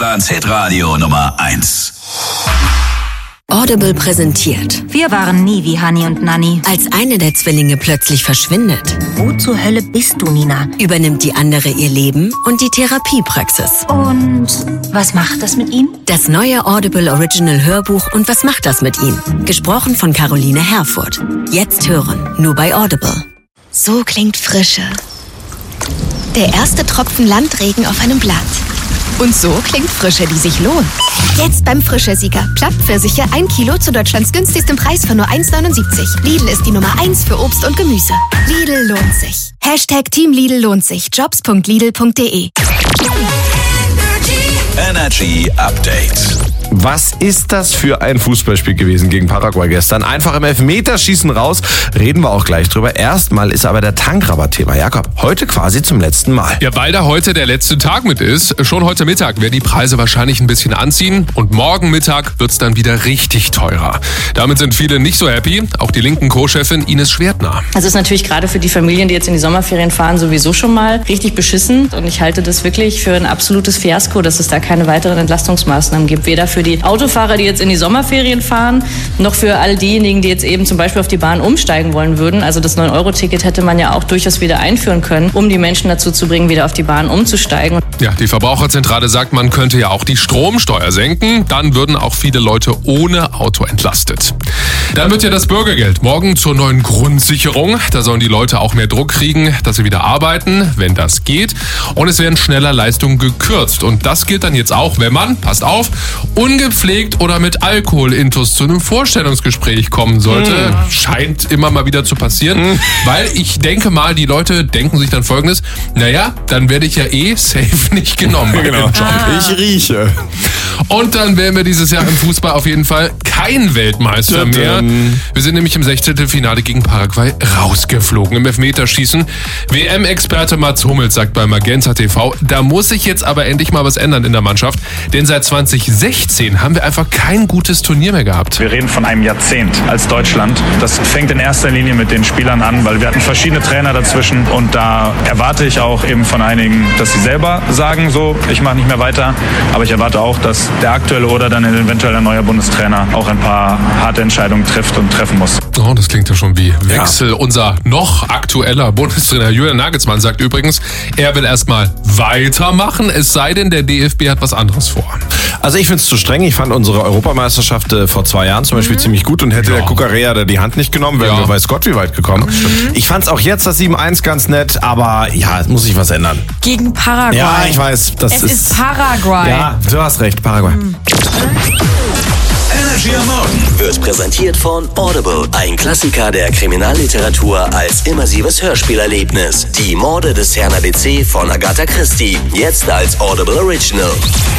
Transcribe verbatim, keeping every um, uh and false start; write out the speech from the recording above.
Hitradio Nummer eins. Audible präsentiert. Wir waren nie wie Hani und Nanni. Als eine der Zwillinge plötzlich verschwindet, Wo zur Hölle bist du, Nina? übernimmt die andere ihr Leben und die Therapiepraxis. Und was macht das mit ihm? Das neue Audible Original Hörbuch Und was macht das mit ihm? Gesprochen von Caroline Herfurth. Jetzt hören, nur bei Audible. So klingt Frische. Der erste Tropfen Landregen auf einem Blatt. Und so klingt Frische, die sich lohnt. Jetzt beim Frische-Sieger. Plattpfirsiche ein Kilo zu Deutschlands günstigstem Preis für nur eins neunundsiebzig. Lidl ist die Nummer eins für Obst und Gemüse. Lidl lohnt sich. Hashtag Team Lidl lohnt sich. jobs punkt lidl punkt de. Energy Update. Was ist das für ein Fußballspiel gewesen gegen Paraguay gestern? Einfach im Elfmeterschießen raus. Reden wir auch gleich drüber. Erstmal ist aber der Tankrabatt-Thema. Jakob, heute quasi zum letzten Mal. Ja, weil da heute der letzte Tag mit ist. Schon heute Mittag werden die Preise wahrscheinlich ein bisschen anziehen. Und morgen Mittag wird's dann wieder richtig teurer. Damit sind viele nicht so happy. Auch die linken Co-Chefin Ines Schwertner. Also ist natürlich gerade für die Familien, die jetzt in die Sommerferien fahren, sowieso schon mal richtig beschissen. Und ich halte das wirklich für ein absolutes Fiasko, dass es da keine weiteren Entlastungsmaßnahmen gibt. Weder für die Autofahrer, die jetzt in die Sommerferien fahren, noch für all diejenigen, die jetzt eben zum Beispiel auf die Bahn umsteigen wollen würden. Also das neun Euro Ticket hätte man ja auch durchaus wieder einführen können, um die Menschen dazu zu bringen, wieder auf die Bahn umzusteigen. Ja, die Verbraucherzentrale sagt, man könnte ja auch die Stromsteuer senken. Dann würden auch viele Leute ohne Auto entlastet. Dann wird ja das Bürgergeld morgen zur neuen Grundsicherung. Da sollen die Leute auch mehr Druck kriegen, dass sie wieder arbeiten, wenn das geht. Und es werden schneller Leistungen gekürzt. Und das gilt dann jetzt auch, wenn man, passt auf, ungepflegt oder mit Alkoholintus zu einem Vorstellungsgespräch kommen sollte. Mm. Scheint immer mal wieder zu passieren. Mm. Weil ich denke mal, die Leute denken sich dann Folgendes: Naja, dann werde ich ja eh safe nicht genommen bei Genau. dem Job. Ich rieche. Und dann wären wir dieses Jahr im Fußball auf jeden Fall kein Weltmeister mehr. Wir sind nämlich im Sechzehntelfinale gegen Paraguay rausgeflogen im Elfmeterschießen. W M-Experte Mats Hummels sagt bei Magenta T V, da muss sich jetzt aber endlich mal was ändern in der Mannschaft. Denn seit zwanzig sechzehn haben wir einfach kein gutes Turnier mehr gehabt. Wir reden von einem Jahrzehnt als Deutschland. Das fängt in erster Linie mit den Spielern an, weil wir hatten verschiedene Trainer dazwischen. Und da erwarte ich auch eben von einigen, dass sie selber sagen, so, ich mache nicht mehr weiter. Aber ich erwarte auch, dass der aktuelle oder dann eventuell ein neuer Bundestrainer auch ein paar harte Entscheidungen trifft und treffen muss. Oh, das klingt ja schon wie Wechsel. Ja. Unser noch aktueller Bundestrainer Julian Nagelsmann sagt übrigens, er will erstmal weitermachen, es sei denn, der D F B hat was anderes vor. Also ich finde es zu streng. Ich fand unsere Europameisterschaft äh, vor zwei Jahren zum Beispiel mhm. ziemlich gut und hätte ja. der Cucurella da die Hand nicht genommen, wären ja. wir weiß Gott wie weit gekommen. Ja, ich fand es auch jetzt das sieben eins ganz nett, aber ja, es muss sich was ändern. Gegen Paraguay. Ja, ich weiß. Das es ist, ist Paraguay. Ja, du hast recht, Paraguay. Mhm. Energy am Morgen wird präsentiert von Audible. Ein Klassiker der Kriminalliteratur als immersives Hörspielerlebnis. Die Morde des Herrn A B C von Agatha Christie. Jetzt als Audible Original.